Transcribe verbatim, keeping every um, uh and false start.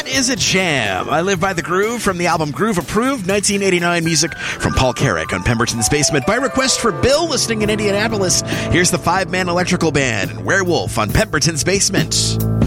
That is a jam. I Live by the Groove from the album Groove Approved, nineteen eighty-nine music from Paul Carrick on Pemberton's Basement. By request for Bill listening in Indianapolis, here's the five-man electrical band and Werewolf on Pemberton's Basement.